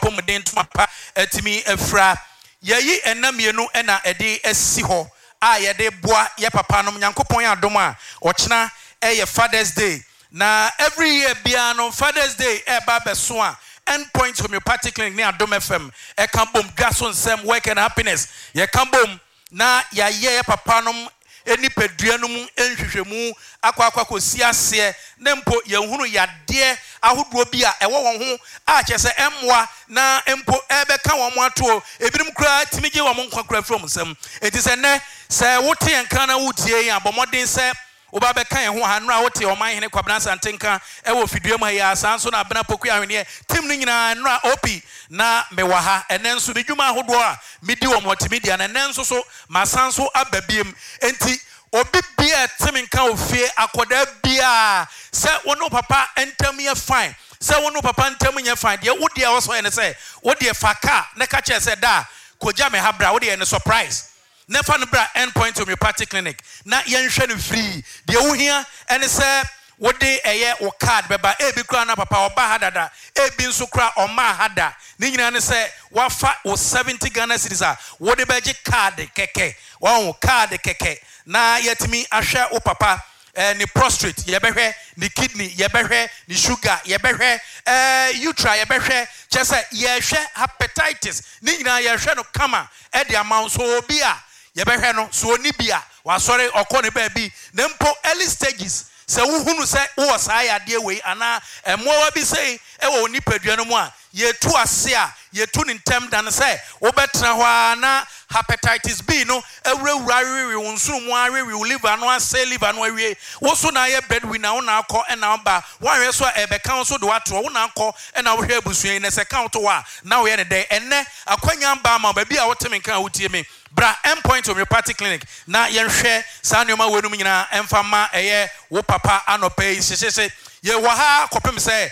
apomden to mapa etimi efra yeyi enamienu ena ede esi ho a yede boa ye papa nom Nyankopon adom a ochena eye Father's Day na every year bia no Father's Day eba beso a Endpoint Homeopathic Clinic near Adom FM ekambom dwaso nsem work and happiness ye kambom na ya ye papa nom eni peduanum enhwehwemu akwa kosi ase ne mpo ye hunu yade ahodo bi a ewo won ho a kyese emwa na mpo ebeka won mo ato ebinim kura timige won nkwa from nsem enti se ne se wote enka na wotie yan abomoden se oba beka ye ho hanra wote oman hene kwabna santenka ewo fiduam ya sanso na abena poku ahwene tim no nyina nra opi na mewaha enenso ne dwuma ahodo a medi wo multimedia na enenso so masanso ababiem enti obi bia timinka ofie akoda bia se wono papa entam ye fine se wono papa entam ye fine de wodi a woso ene se wodi faka ne ka che se da koja me habra wodi ene surprise nefa no bra Endpoint Homeopathic Clinic na yenhwe no free de wo hia ene se wodi eye wo card beba ebi kura na papa oba hadada ebi nso kura oma hada ni nyina ne se wafa wo 70 Ghana cedis a wodi beje card keke wo card keke na yetimi ahwe wo papa ni prostate yebehwe ni kidney yebehwe ni sugar yebehwe utra yebehwe chese yehwe hepatitis ni nyina yehwe no kama e de amount so obi a yebehwe no so oni bia wa sori okone ba bi na mpo early stages se wuhunu se wo saa yade we ana emowa bi sei e wo ni paduano mu a yetu ase a yetu ni ntem dan se wo betra ho na hepatitis B no ewurawura rewe wonsuru mu arewe liver no ase liver no awie wo so na ye breadwinner wo na akọ na ba wanwe so ebeka so do ato wo na akọ na wo hwe abusuan ne se count wa na wo ye ne den enne akwanya ba ma ba bi a wo temi kan wo tie me bra Endpoint Homeopathic Clinic na yenhwe sa nneoma wenum nyina emfa ma eye wo papa anope sesese ye wo ha kopem se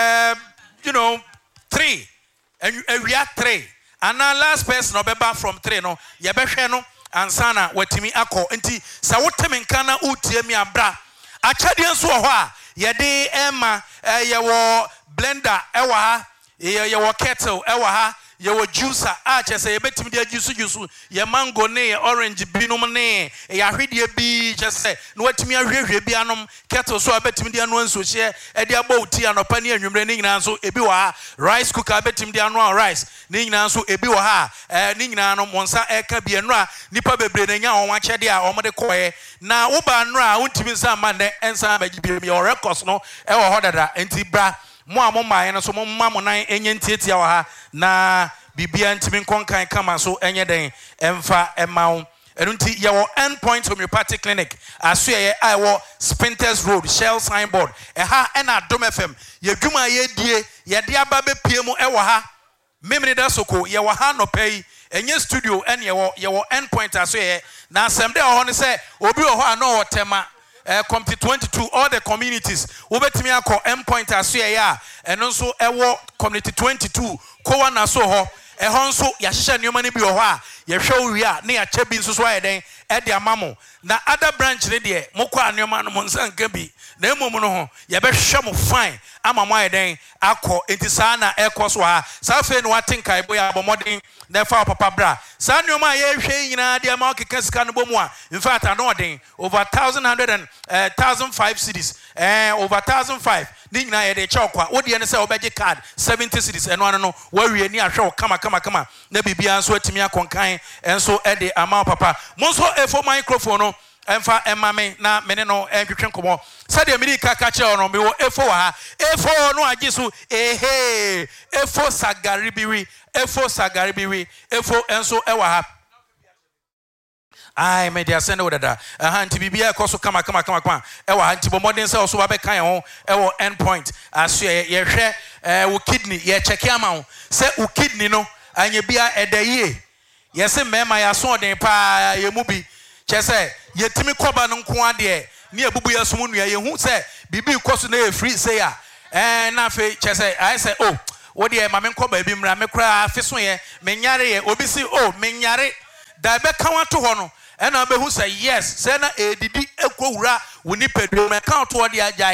3 area 3 and now last person obeba from 3 no ye behwe no ansana watimi akọ nti sa wotemi nka na utie mi abra achade nso ho a ye de ema ye wo blender ewa ha ye wo kettle ewa ha ye wo juicer a chese ye betimi de juice ye mango ne ye orange binum ne ye ahwede bi chese no watimi ahwehwe bi anom kettle so abetimi de anu anso hye e de abouti anopa ne anwumre ne nyina nso ebi wa ha rice cooker betimi de anu rice ne nyina nso ebi wa ha ne nyina no monsa eka bi enu a nipa bebre na nya won achede a omode koye na wo ba anu a wontimi nsa ma ne ensa bagibi mi your records no e wo hodada enti bra mo amoma no so mo ma mo nan enye ntietia wa ha na bibia ntimi nkonkan kama so enye den emfa emawo enunti ye wo Endpoint Homeopathic Clinic aso ye I wo Spinters Road Shell signboard ha na Adom FM ye dwuma ye die ye de aba be pie mu e wo ha memne da soko ye wo ha no pay enye studio ene ye wo Endpoint aso ye na asem de ho ne se obi wo ho ana wo tema Committee 22 all the communities wobetimi akọ Endpoint aso ye ya eno nso ewo Committee 22 ko na so ho ehonso ya hyehyɛ nneɛma ne bi wɔ hɔ a yɛhwɛ owie a ne yɛakyɛ bi nso so ayɛ den ɛde amamo na other branch ne deɛ mokɔ nneɛma no mo nsa nka bi na emom no ho yɛbɛhwɛ mo fine ama mo ayɛ den akɔ enti saa na ɛkɔ so ha saa fe no watenka ebo ya abɔmɔden na ɛfa papa bra saa nneɛma a yɛhwɛ nyinaa deɛ ma ɔkeka sika no bomu a in fact ano ɔden over 1,500 cities over 1,500 ni nyina yɛde kyɛ ɔkwa wodi ne sɛ wobɛgye card 70 cities ɛno ano no wawie ni ahwɛ wo kama na bibia nso atimi akɔnkan enso ɛde ama papa mo nso efo microphone no emfa emame na mene no entwetwe nkomo sade miri kaka kyɛ no me wo efo wa ha efo no agye so efo sagaribiwi efo enso ɛwa ha ai me dia send wodada nti bibia ekoso kama ewa ha nti bomodin se oso ba be kan ho ewo Endpoint aso ye hwɛ wo kidney ye check ama ho se wo kidney no anya bia edayie ye se mema ya so den pa ye mu bi che se yetimi koba no nko ade ne abubu ya so mu nua ye hu se bibi koso na ye free say ya na fe che se ai se oh wo de ma me nkoba bi mra me kra afiso ye menyare ye obi si oh menyare da be kan wato ho no ena be hu say yes say na edidi ekowura wo ni pedu me kan to de agyae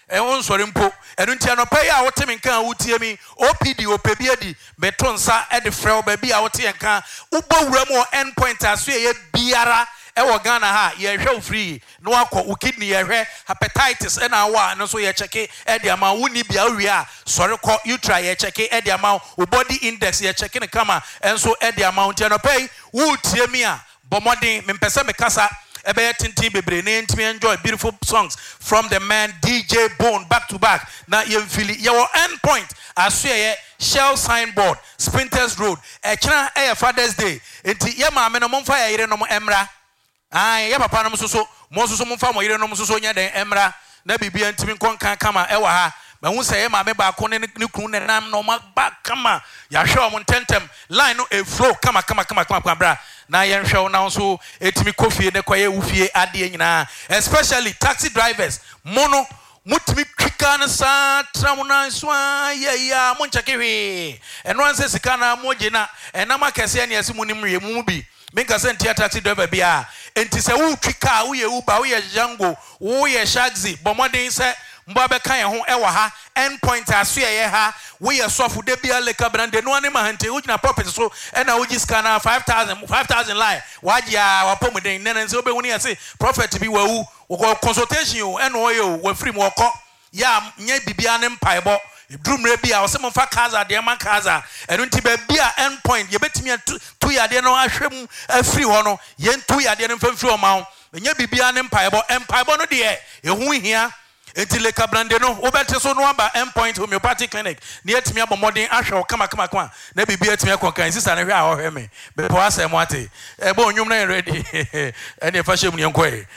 won sori mpo enu ntia no pay a wote me nkan wotie mi OPD opebi adi beto nsa e de frɛ obabi a wote nkan ubowura mu endpoint aso ye biara ewo Ghana ha ye hwɛ free no akɔ wo kidney ye hwɛ hepatitis e na wa no so ye check e de ama wo ni bia wi a sori kɔ you try ye check e de ama wo body index ye check ne kama enso e de ama ntia no pay wo tie mi a bomodin mempese me kasa ebe tintin bebre na ntimi enjoy beautiful songs from the man DJ Bone back to back na yemfili your end point aso ye Shell signboard Sprinters Road ekena e Father's Day enti ye maame no momfa ya yire no emra ye papa no so momfa mo yire no so nya den emra na bibia ntimi nkonkan kama e wa ha mahu say ye maame ba ko ne kunu ne nam no ma ba kama ya hwe o tentem line no e flow kama bra na yen hwe na so etimi kofie ne kwaye wufie ade nyina especially taxi drivers mono mutimi twika na sa tramuna so ya mo ncheke hwe eno anse sika na moje na enam akese ne asimu nim re mu bi minka se ntia taxi driver bia enti se wo twika wo ye uba wo ye jango wo ye shaxi bomodin se mba be kan ho ewa ha endpoint aso ye ha wo ye sofu de bia leka brande no ani mahante wo gina profit so na wo gi scanner 5000 lie wagya wapomuden nene se obehuni ye se profit bi wawu wo consultation o eno wo ye wo free mo ko ya nya bibia ne mpaebo drumre bia wo se mo fa kaza de man kaza eno nti ba bia endpoint ye betimi tu ya de no ahwem afiri ho no ye ntu ya de no mfamfiri o ma ho nya bibia ne mpaebo no de ehu hia enti leka brande no obete so no aba endpoint homeopathic clinic na yetimi abomodin ahwe kama na bibia yetimi akonkan sisa na hwe a ohwe me be po asem ate ebe onwum na ready ene fa hye mu ne nkoe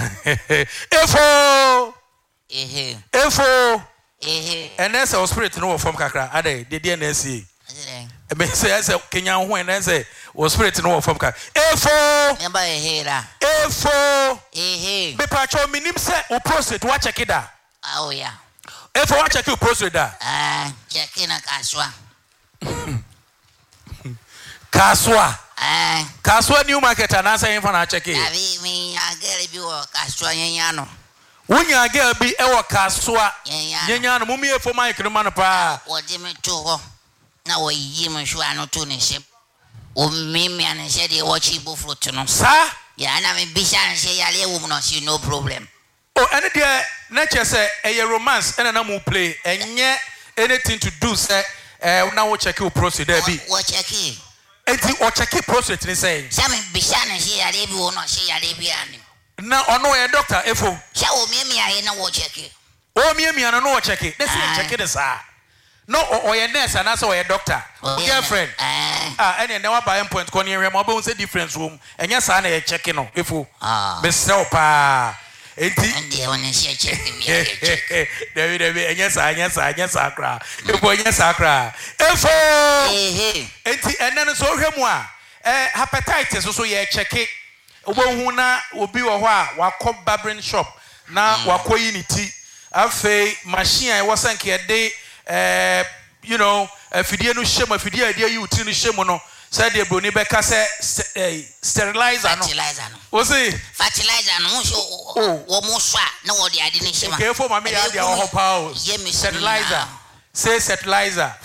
efo ene se spirit no wo form kakra ade de na esi ebe se kenya ho ene se wo spirit no wo form kakra efo memba ehera be pacho minim se o prostate wa check it da oh yeah efo wa check your prostate da check in kaswa new market na say info na check it abi mi agere bi wo kaswa nyanya no wunya girl bi e wo kaswa nyanya no mumi efo mic no man pa wo di me to ho na wo yi me hwa ano to ne ship o mimi an she dey watch ibo fruit no sa ya na me bishan she ya le wo no see no problem oh ene de na che say e romance ene na mu play enye anything to do say na wo check your prostate there bi wo check it enti o check prostate ni say me bishan she ya le bi wo no she ya le bi ani na ono e doctor efo sha wo mimi aye na wo check it o mimi na no wo check it dey check it sa no or your nurse and also your doctor girlfriend any never buy point ko ni rem obo say difference room enya sa na ye check no efo be sell pa enti ande won she check me David enya sa kra efo enya sa kra efo enti enen so hwemu a hepatitis so ye check obo hu na obi wo ho a wakọ barbering shop na wakọ yi ni ti afei machine e wo sanke e de you know afidie no hyem afidie ade yi uti no hyem no say de broni be ka say sterilizer no o say fertilizer no wo mo so na wo de ade no hyem okay for mama ya de ho pa sterilizer say fertilizer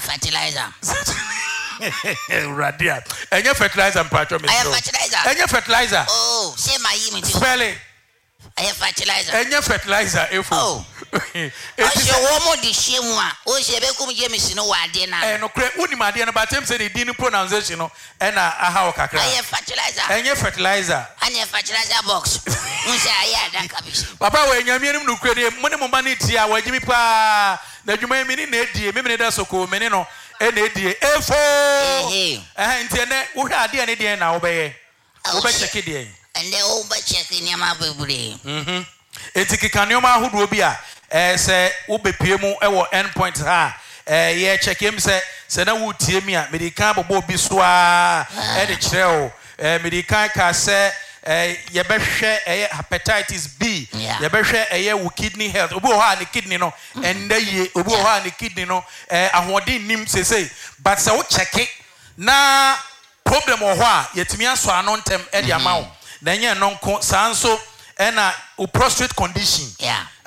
Radia. Enya fertilizer mpacho me. Enya fertilizer. Oh, say my yimi. Spell it. Enya fertilizer. Enya fertilizer efo. Oh. Ose wo mo di shemu a. O se be kum James no wa de na. No kre uni ma de na but them say the din pronunciation no e na aha o kakra. Enya fertilizer. Enya fertilizer. Enya fertilizer box. Mun say aya da kabishi. Papa we nyame nim no kre de mo ne mo ba ne tia wa gimi pa na dwuma mi ni na edie me da soko me ne no ene edie efo enti ene wo hwa ade ene die na wo be check die ene wo be check ni ma bebure enti kikanyo ma hodo bi a se wo bepie mu e wo end point ha ye check him se na wo tie mi a medikan bobo bi so a e de kire o medikan ka se ye behwe hepatitis B ye behwe wo kidney health obi ho ani kidney no enda ye obi ho ani kidney no ahode nim sesei but se wo check na problem ho a yetimi aso ano ntem e de amawo na nye no nko sanso na prostate condition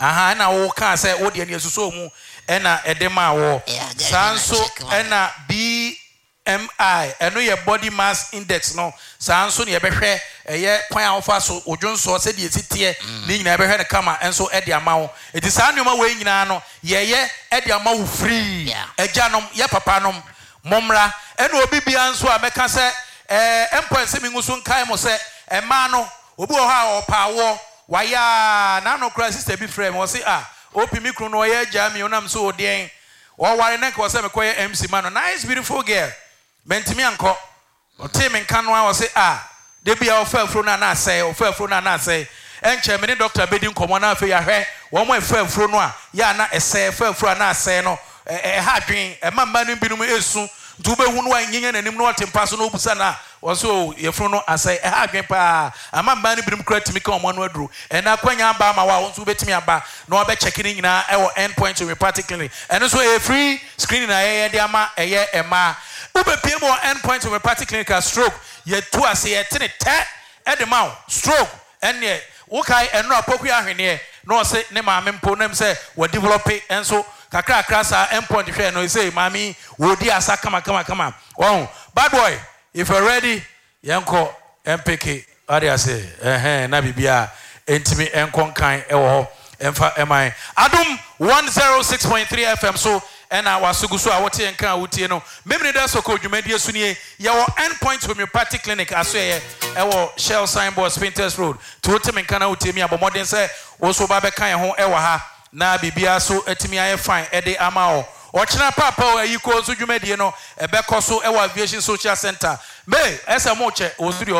aha na wo ka say wo de ne suso mu na edema wo sanso na BMI eno ye body mass index no sanso ne ye behwe eye kwan awofa so odwonso se de esitie ni nyina behwe ne kama enso e de ama wo eti saa nyoma we nyina no ye e de ama wo free agyanom ye papanom momra eno obi bia nso a meka se empoense mi nguso nkai mo se ema no obi wo ha opawo waya na no kra sister bi frame wo se opi mi kru no ye agya mi onam so odien wo ware na ka wo se me koye MC man no nice beautiful girl mentimi anko o te me nka no a wo se de bia wo fa afro na na asai wo fa afro na na asai enche me ni doctor bedi nkomo na afi ya hwe wo mo fa afro no a ya na ese fa afro na asai no ha dwen mamba no binum esu ntu be hu no anyenye nanim no otempa so no obusa na wo so yefro no asai ha dwen pa amamba no binum kra timi ka omo no aduru na kwanya ba ma wa wo so betimi aba na obe check ni nyina e wo endpoint homeopathic clinic eno so e free screening na ye de ama eye ema ube pm wo endpoint homeopathic clinic stroke ye tu ase ye tene te e de ma stroke ene wo kai eno apoku ahwene no se ne ma mempo nem se wo develop enso kakra krasa endpoint hwe no say mami wo di asa kama oh bad boy if you're ready yanko MPK area say na bibia entimi enkon kan e wo ho emfa emai adum 106.3 FM so ena wasugu so a wote enkan wotie no memni da so ko dwumadie so nie ye wo endpoint homeopathic clinic aso ye e wo Shell Signboard Spinters Road to wote menkan na wotie mi abomodin se wo so ba be kan ho e wo ha na bibia so atimi aye fine e de ama o ochina papa o ayi ko so dwumadie no e be ko so e wo Aviation Social Center me ese mo che o studio